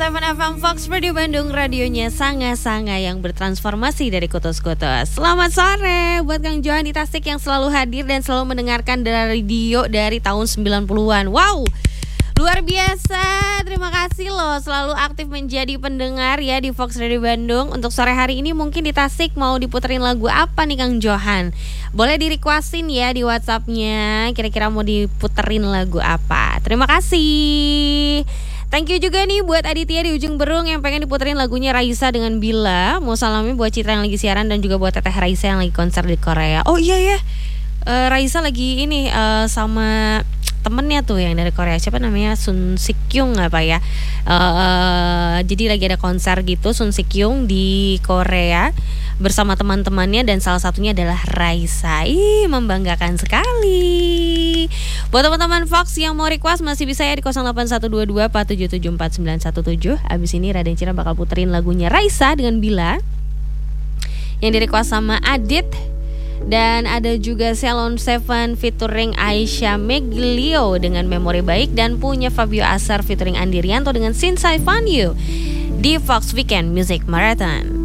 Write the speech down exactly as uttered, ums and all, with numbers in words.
tujuh F M Fox Radio Bandung, radionya Sanga-Sanga yang bertransformasi dari kutus-kutus. Selamat sore buat Kang Johan di Tasik yang selalu hadir dan selalu mendengarkan dari radio dari tahun sembilan puluhan. Wow, luar biasa, terima kasih loh selalu aktif menjadi pendengar ya di Fox Radio Bandung. Untuk sore hari ini mungkin di Tasik mau diputerin lagu apa nih Kang Johan? Boleh di requestin ya di WhatsAppnya, kira-kira mau diputerin lagu apa. Terima kasih. Thank you juga nih buat Aditya di ujung Berung yang pengen diputerin lagunya Raisa dengan Bila. Mau salamin buat Citra yang lagi siaran dan juga buat Teteh Raisa yang lagi konser di Korea. Oh iya ya, uh, Raisa lagi ini uh, sama temennya tuh yang dari Korea, siapa namanya, Sun Sikyung apa ya, uh, uh, jadi lagi ada konser gitu Sun Sikyung di Korea bersama teman-temannya dan salah satunya adalah Raisa. Ih, membanggakan sekali. Buat teman-teman Fox yang mau request masih bisa ya di nol delapan satu dua dua empat tujuh tujuh empat sembilan satu tujuh. Abis ini Raden Cira bakal puterin lagunya Raisa dengan Bila yang di request sama Adit. Dan ada juga Salon Seven featuring Aisyah Meglio dengan Memori Baik, dan punya Fabio Asar featuring Andi Rianto dengan Since I Found You di Fox Weekend Music Marathon.